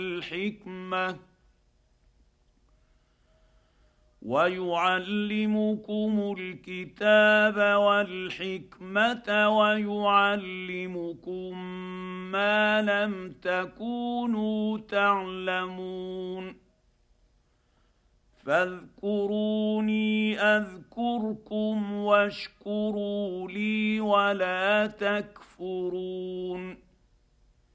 والحكمه ويعلمكم الكتاب والحكمه ويعلمكم ما لم تكونوا تعلمون فاذكروني اذكركم واشكروا لي ولا تكفرون